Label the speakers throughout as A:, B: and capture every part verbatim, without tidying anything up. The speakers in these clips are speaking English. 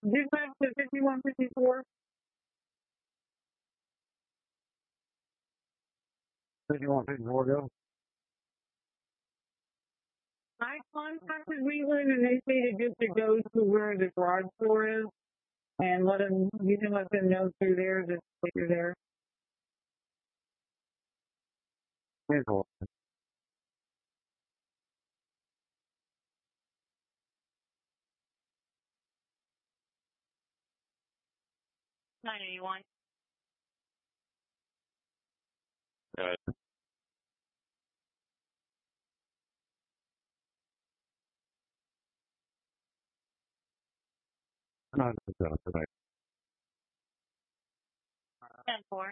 A: Dispatch to fifty-one fifty-four. fifty-one fifty-four, go. I contacted Wheatland and they stated just to go to where the garage door is and let them, you can let them know through there that you're there. Visual. nine eighty-one.
B: Got it. Not tonight.
A: ten four.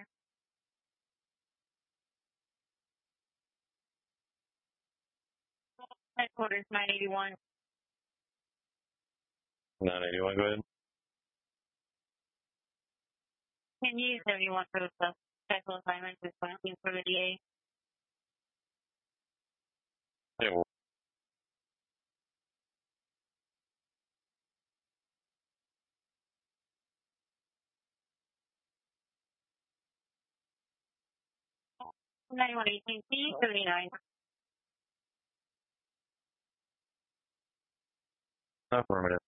A: Headquarters nine eighty-one.
B: nine eighty-one, go ahead.
A: Can you use seventy-one for the special assignment is planting for the D A?
B: Yeah, well,
A: ninety-one eighteen C thirty-nine.
B: affirmative.